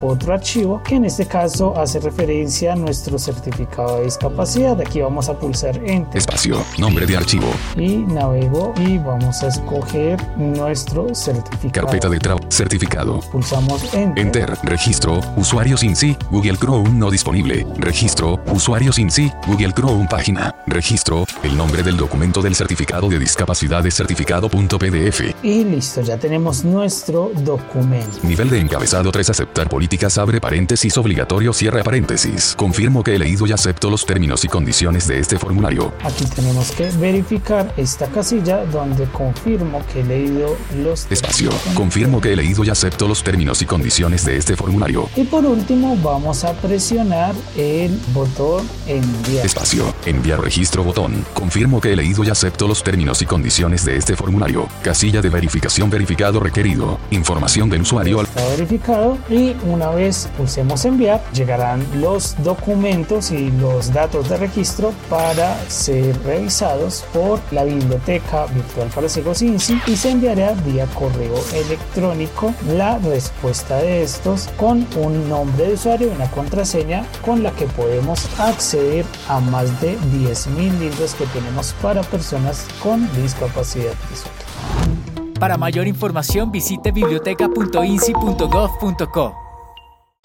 otro archivo que en este caso hace referencia a nuestro certificado de discapacidad. Aquí vamos a pulsar Enter. Espacio, nombre de archivo. Y navego y vamos a escoger nuestro certificado. Carpeta de certificado. Pulsamos Enter. Enter, registro, usuario sin sí, Google Chrome no disponible. Registro, usuario sin sí, Google Chrome página. Registro, el nombre del documento del certificado de discapacidad es certificado.pdf. Y listo, ya tenemos nuestro documento. Nivel de encabezado 3, aceptar políticas, abre paréntesis, obligatorio, cierra paréntesis. Confirmo que he leído y acepto los términos y condiciones de este formulario. Aquí tenemos que verificar esta casilla donde confirmo que he leído los Espacio, confirmo que he leído y acepto los términos y condiciones de este formulario. Y por último vamos a presionar el botón enviar. Espacio, enviar registro botón. Confirmo que he leído y acepto los términos y condiciones de este formulario. Casilla de verificación, verificado requerido. Información del usuario. Está verificado y una vez pulsemos enviar llegarán los documentos y los datos de registro para ser revisados por la biblioteca virtual para ciegos INSI y se enviará vía correo electrónico la respuesta de estos con un nombre de usuario y una contraseña con la que podemos acceder a más de 10.000 libros que tenemos para personas con discapacidad visual. Para mayor información visite biblioteca.insi.gov.co.